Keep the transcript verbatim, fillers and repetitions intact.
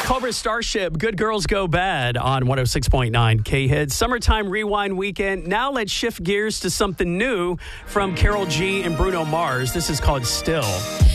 Cobra Starship, Good Girls Go Bad on one oh six point nine K-Hits. Summertime Rewind Weekend. Now let's shift gears to something new from Karol G and Bruno Mars. This is called Still.